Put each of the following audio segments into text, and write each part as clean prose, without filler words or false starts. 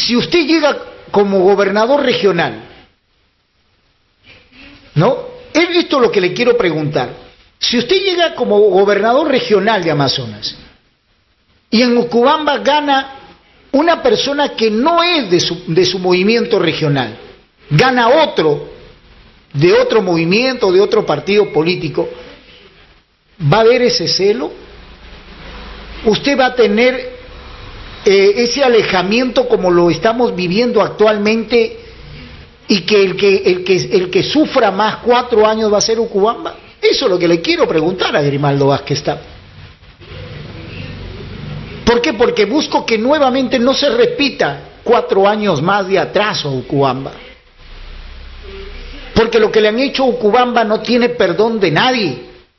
si usted llega como gobernador regional, ¿no? Esto es lo que le quiero preguntar. Si usted llega como gobernador regional de Amazonas y en Ucubamba gana una persona que no es de su movimiento regional, gana otro, de otro movimiento, de otro partido político, ¿va a haber ese celo? ¿Usted va a tener ese alejamiento como lo estamos viviendo actualmente y que el que sufra más 4 años va a ser Ucubamba? Eso es lo que le quiero preguntar a Grimaldo Vázquez Tapa. ¿Por qué? Porque busco que nuevamente no se repita 4 años más de atraso a Ucubamba. Porque lo que le han hecho a Ucubamba no tiene perdón de nadie.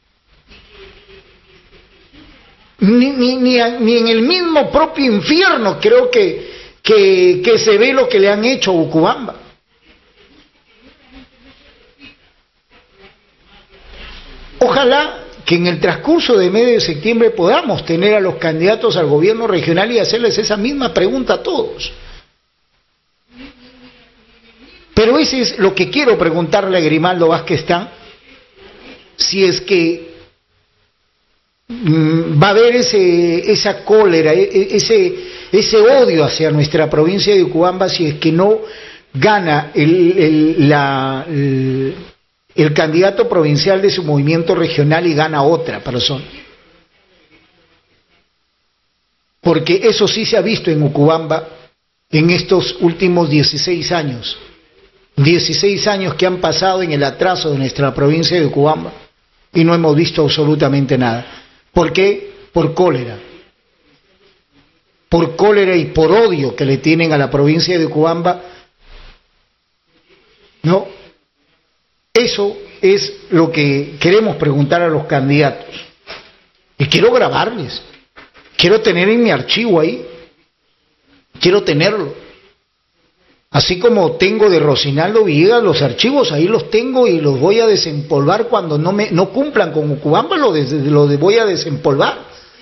Ni en el mismo propio infierno creo que se ve lo que le han hecho a Ucubamba. Ojalá que en el transcurso de mes de septiembre podamos tener a los candidatos al gobierno regional y hacerles esa misma pregunta a todos. Pero ese es lo que quiero preguntarle a Grimaldo Vázquez Tapa, si es que va a haber esa cólera, ese odio hacia nuestra provincia de Ucubamba, si es que no gana el candidato provincial de su movimiento regional y gana otra persona. Porque eso sí se ha visto en Ucubamba en estos últimos 16 años. 16 años que han pasado en el atraso de nuestra provincia de Ucubamba y no hemos visto absolutamente nada. ¿Por qué? Por cólera. Por cólera y por odio que le tienen a la provincia de Ucubamba. No. Eso es lo que queremos preguntar a los candidatos. Y quiero grabarles. Quiero tener en mi archivo ahí. Quiero tenerlo. Así como tengo de Rocinaldo Villegas los archivos, ahí los tengo y los voy a desempolvar cuando no cumplan con Ucubamba, los voy a desempolvar.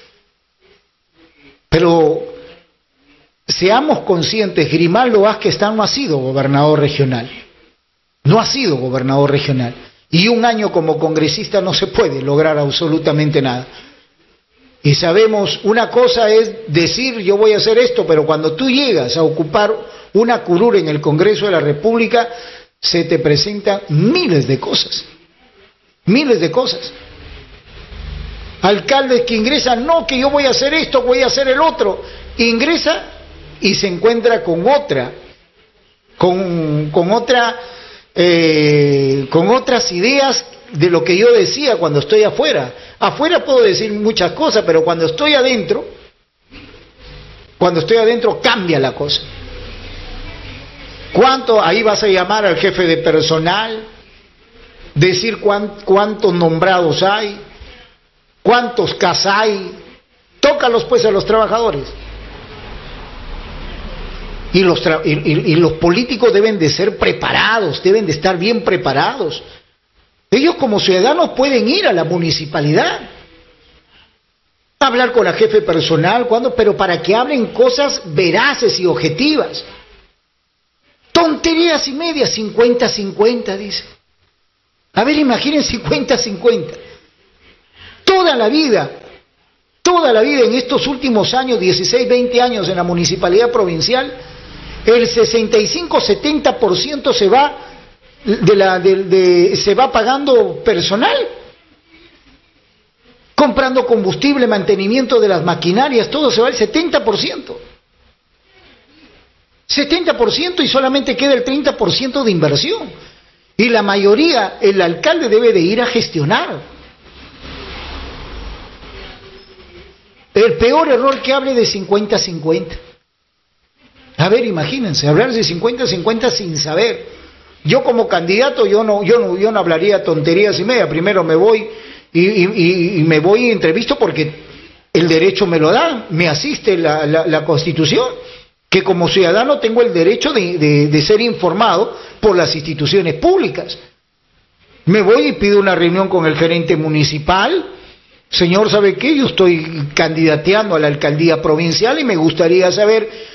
Pero seamos conscientes, Grimaldo Vázquez Tapa no ha sido gobernador regional. No ha sido gobernador regional. Y un año como congresista no se puede lograr absolutamente nada. Y sabemos, una cosa es decir yo voy a hacer esto, pero cuando tú llegas a ocupar una curul en el Congreso de la República, se te presentan miles de cosas. Miles de cosas. Alcaldes que ingresan, no, que yo voy a hacer esto, voy a hacer el otro. Ingresa y se encuentra con otra, con otras ideas de lo que yo decía cuando estoy afuera. Afuera puedo decir muchas cosas, pero cuando estoy adentro cambia la cosa. ¿Cuánto? Ahí vas a llamar al jefe de personal, decir cuántos nombrados hay, cuántos CAS hay, tócalos pues a los trabajadores. Y los políticos deben de ser preparados, deben de estar bien preparados. Ellos como ciudadanos pueden ir a la municipalidad, hablar con la jefe personal, pero para que hablen cosas veraces y objetivas. Tonterías y medias, 50-50, dice. A ver, imaginen 50-50. Toda la vida en estos últimos años, 16, 20 años en la municipalidad provincial, el 65-70% se va pagando personal, comprando combustible, mantenimiento de las maquinarias, todo se va el 70%. 70% y solamente queda el 30% de inversión. Y la mayoría, el alcalde debe de ir a gestionar. El peor error que hable de 50-50. A ver, imagínense, hablar de 50-50 sin saber. Yo como candidato, yo no hablaría tonterías y media. Primero me voy y me voy y entrevisto porque el derecho me lo da, me asiste la Constitución, que como ciudadano tengo el derecho de ser informado por las instituciones públicas. Me voy y pido una reunión con el gerente municipal. Señor, ¿sabe qué? Yo estoy candidateando a la alcaldía provincial y me gustaría saber